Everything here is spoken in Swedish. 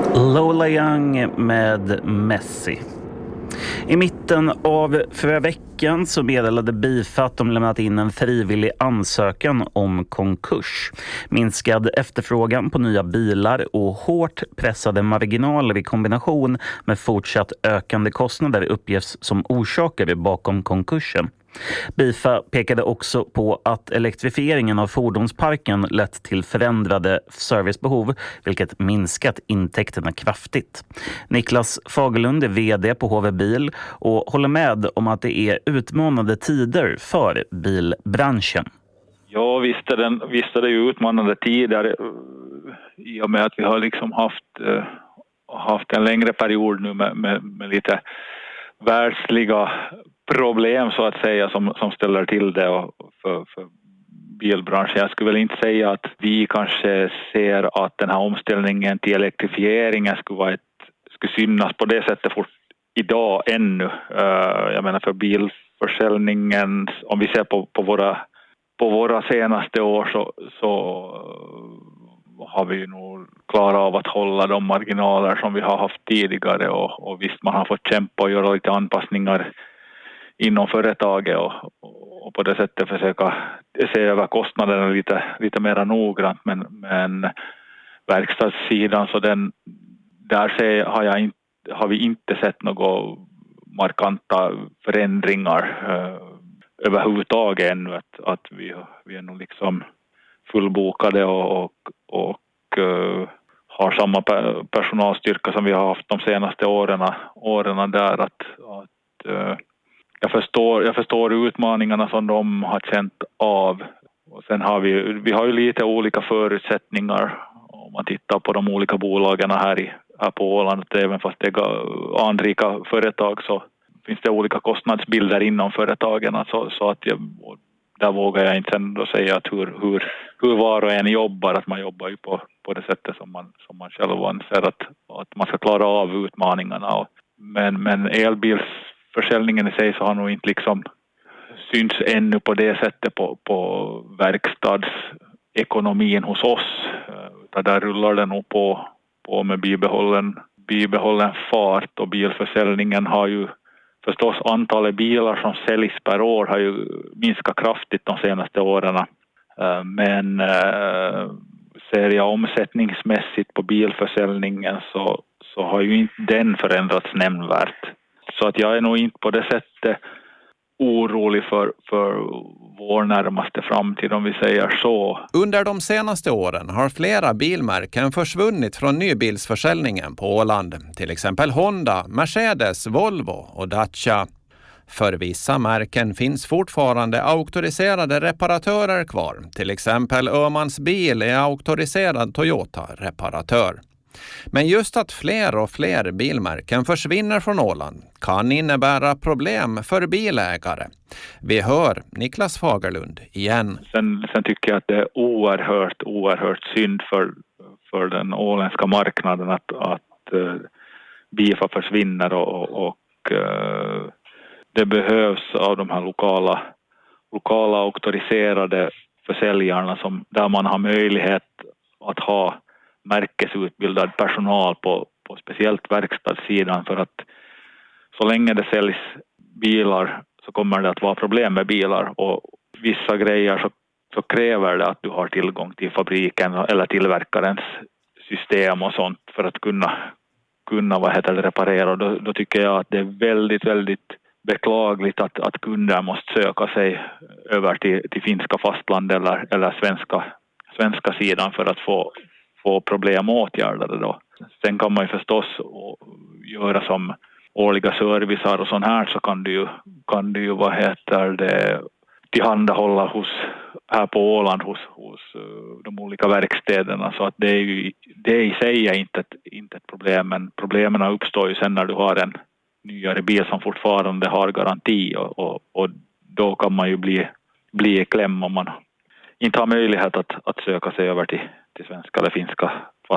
Lola Young med Messi. I mitten av förra veckan så meddelade BIFA att de lämnat in en frivillig ansökan om konkurs. Minskad efterfrågan på nya bilar och hårt pressade marginaler i kombination med fortsatt ökande kostnader uppges som orsaker bakom konkursen. BIFA pekade också på att elektrifieringen av fordonsparken lett till förändrade servicebehov, vilket minskat intäkterna kraftigt. Niklas Fagerlund är vd på HV Bil och håller med om att det är utmanande tider för bilbranschen. Ja, visst är det ju utmanande tider i och med att vi har liksom haft en längre period nu med lite världsliga problem så att säga som ställer till det för bilbranschen. Jag skulle väl inte säga att vi kanske ser att den här omställningen till elektrifieringen skulle synas på det sättet fort idag ännu. Jag menar för bilförsäljningen, om vi ser på våra senaste år så har vi nog klarat av att hålla de marginaler som vi har haft tidigare och visst man har fått kämpa och göra lite anpassningar inom företaget och på det sättet försöka se över kostnaderna lite mer noggrant men verkstadssidan så har vi inte sett några markanta förändringar överhuvudtaget ännu att vi är nog liksom fullbokade och har samma personalstyrka som vi har haft de senaste åren där att jag förstår utmaningarna som de har känt av. Och sen har vi har ju lite olika förutsättningar om man tittar på de olika bolagen här på Åland. Även fast det är anrika företag så finns det olika kostnadsbilder inom företagen. Så att där vågar jag inte ändå säga att hur var och en jobbar. Att man jobbar ju på det sättet som man själv anser att man ska klara av utmaningarna. Men elbilsförsäljningen i sig så har nog inte liksom syns ännu på det sättet på verkstadsekonomin hos oss. Utan där rullar det nog på med bibehållen fart och bilförsäljningen har ju förstås antalet bilar som säljs per år har ju minskat kraftigt de senaste åren. Men ser jag omsättningsmässigt på bilförsäljningen så har ju inte den förändrats nämnvärt. Så att jag är nog inte på det sättet orolig för vår närmaste framtid om vi säger så. Under de senaste åren har flera bilmärken försvunnit från nybilsförsäljningen på Åland. Till exempel Honda, Mercedes, Volvo och Dacia. För vissa märken finns fortfarande auktoriserade reparatörer kvar. Till exempel Öhmans bil är auktoriserad Toyota-reparatör. Men just att fler och fler bilmärken försvinner från Åland kan innebära problem för bilägare. Vi hör Niklas Fagerlund igen. Sen tycker jag att det är oerhört synd för den åländska marknaden att BIFA försvinner och det behövs av de här lokala auktoriserade försäljarna där man har möjlighet att ha märkesutbildad personal på speciellt verkstadssidan för att så länge det säljs bilar så kommer det att vara problem med bilar och vissa grejer så kräver det att du har tillgång till fabriken eller tillverkarens system och sånt för att kunna reparera och då tycker jag att det är väldigt, väldigt beklagligt att kunder måste söka sig över till finska fastland eller svenska sidan för att få problem åtgärdade då. Sen kan man ju förstås göra som årliga servicer och sånt här så kan du ju tillhandahålla här på Åland hos de olika verkstäderna så att det i sig är inte ett problem men problemen uppstår ju sen när du har en nyare bil som fortfarande har garanti och då kan man ju bli i kläm om man inte har möjlighet att söka sig över till svenska eller finska